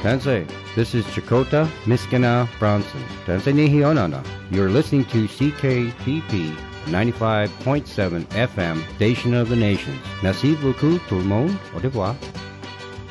Tansei, this is Chakota Miskina Bronson. Tansei Nihionana. You're listening to CKPP 95.7 FM, Station of the Nations. Merci beaucoup tout le monde. Au revoir.